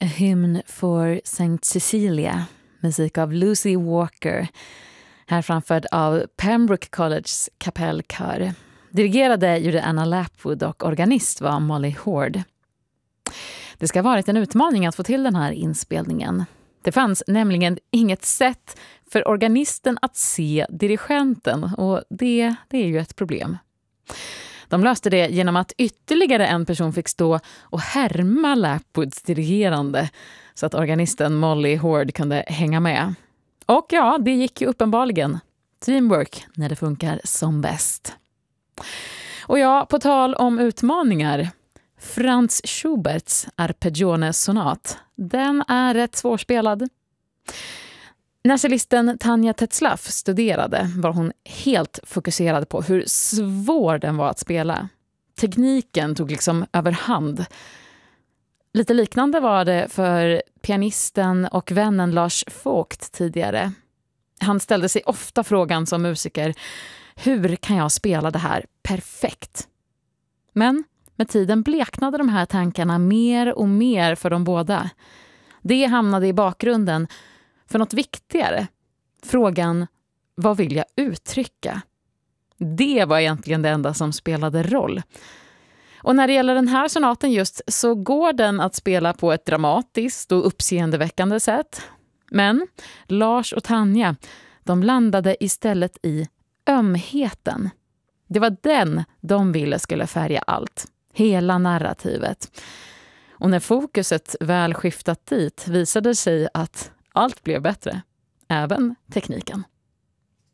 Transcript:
A Hymn for Saint Cecilia, musik av Lucy Walker, här framförd av Pembroke Colleges kapellkör. Dirigerade gjorde Anna Lapwood och organist var Molly Horde. Det ska ha varit en utmaning att få till den här inspelningen. Det fanns nämligen inget sätt för organisten att se dirigenten, och det är ju ett problem. De löste det genom att ytterligare en person fick stå och härma Lapwoods dirigerande så att organisten Molly Horde kunde hänga med. Och ja, det gick ju uppenbarligen. Teamwork när det funkar som bäst. Och ja, på tal om utmaningar. Franz Schuberts Arpeggione-sonat. Den är rätt svårspelad. När cellisten Tanja Tetzlaff studerade var hon helt fokuserad på hur svår den var att spela. Tekniken tog liksom överhand. Lite liknande var det för pianisten och vännen Lars Vogt tidigare. Han ställde sig ofta frågan som musiker: hur kan jag spela det här perfekt? Men med tiden bleknade de här tankarna mer och mer för de båda. Det hamnade i bakgrunden för något viktigare. Frågan, vad vill jag uttrycka? Det var egentligen det enda som spelade roll. Och när det gäller den här sonaten just så går den att spela på ett dramatiskt och uppseendeväckande sätt. Men Lars och Tanja, de landade istället i ömheten. Det var den de ville skulle färga allt. Hela narrativet. Och när fokuset väl skiftat dit visade sig att allt blev bättre. Även tekniken.